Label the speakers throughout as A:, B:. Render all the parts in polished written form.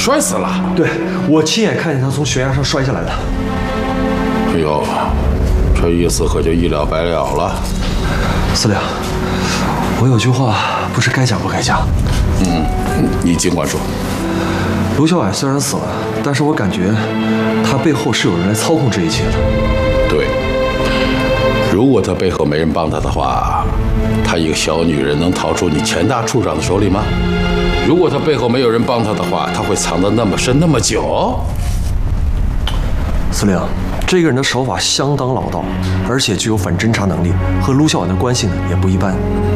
A: 摔死了？
B: 对，我亲眼看见他从悬崖上摔下来的。
A: 哎呦，这意思可就一了百了了。
B: 司令，我有句话不知该讲不该讲。
A: 你尽管说。
B: 卢小婉虽然死了，但是我感觉她背后是有人来操控这一切的。
A: 对，如果她背后没人帮她的话，她一个小女人能逃出你钱大处长的手里吗？如果她背后没有人帮她的话，她会藏得那么深那么久？
B: 司令，这个人的手法相当老道，而且具有反侦查能力，和卢小婉的关系呢也不一般。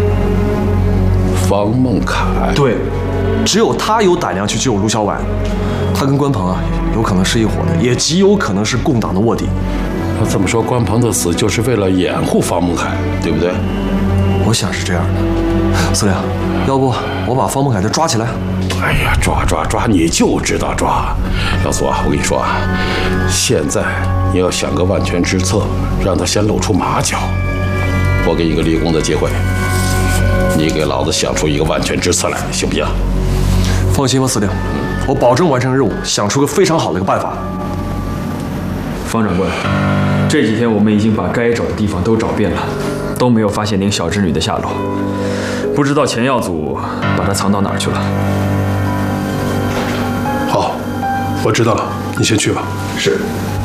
A: 方孟凯，
B: 对，只有他有胆量去救卢小婉，他跟关鹏啊有可能是一伙的，也极有可能是共党的卧底。
A: 那这么说，关鹏的死就是为了掩护方孟凯，对不对？
B: 我想是这样的。司令，要不我把方孟凯再抓起来？
A: 哎呀，抓，你就知道抓。老苏啊，我跟你说啊，现在你要想个万全之策，让他先露出马脚。我给你一个立功的机会，你给老子想出一个万全之策来，行不行？
B: 放心吧，司令，我保证完成任务，想出个非常好的一个办法。
C: 方长官，这几天我们已经把该找的地方都找遍了，都没有发现您小侄女的下落。不知道钱耀祖把她藏到哪儿去了。
D: 好，我知道了，你先去吧。
C: 是。